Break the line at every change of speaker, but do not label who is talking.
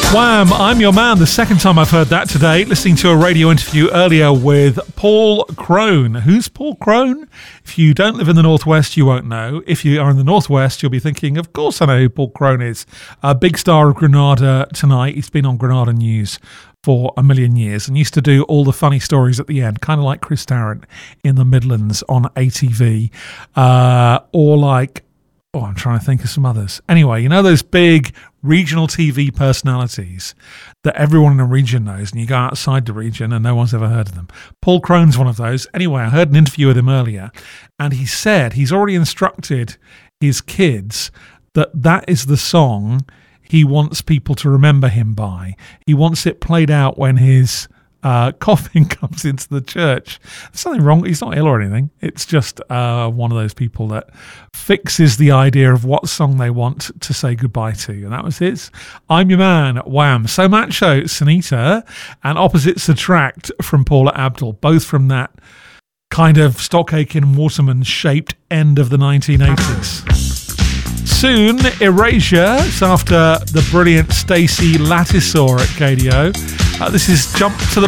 Wham! I'm Your Man, the second time I've heard that today, listening to a radio interview earlier with Paul Crone. Who's Paul Crone? If you don't live in the Northwest, you won't know. If you are in the Northwest, you'll be thinking, of course I know who Paul Crone is. A big star of Granada tonight. He's been on Granada News for a million years and used to do all the funny stories at the end, kind of like Chris Tarrant in the Midlands on ATV, or like, I'm trying to think of some others. Anyway, you know those big regional TV personalities that everyone in the region knows, and you go outside the region and no one's ever heard of them. Paul Crone's one of those. Anyway, I heard an interview with him earlier, and he said he's already instructed his kids that is the song he wants people to remember him by. He wants it played out when his coffin comes into the church. There's something wrong. He's not ill or anything. It's just one of those people that fixes the idea of what song they want to say goodbye to. And that was his I'm Your Man, Wham. So Macho, Sunita, and Opposites Attract from Paula Abdul, both from that kind of Stock Aitken Waterman shaped end of the 1980s. Soon, Erasure. It's after the brilliant Stacey Lattisaw at KDO. This is Jump to the